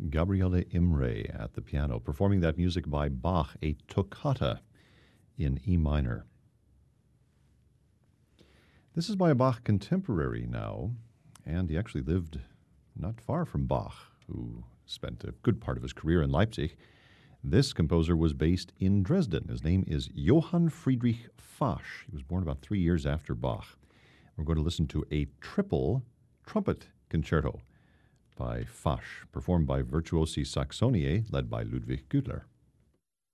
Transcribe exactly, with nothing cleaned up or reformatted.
Gabriele Imre at the piano, performing that music by Bach, a toccata in E minor. This is by a Bach contemporary now, and he actually lived not far from Bach, who spent a good part of his career in Leipzig. This composer was based in Dresden. His name is Johann Friedrich Fasch. He was born about three years after Bach. We're going to listen to a triple trumpet concerto by Fasch, performed by Virtuosi Saxonie, led by Ludwig Gütler.